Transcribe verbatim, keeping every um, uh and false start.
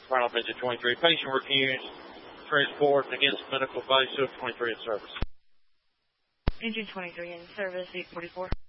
Final Engine twenty-three. Patient refused transport against medical base. twenty-three in service. Engine twenty-three in service, eight forty-four.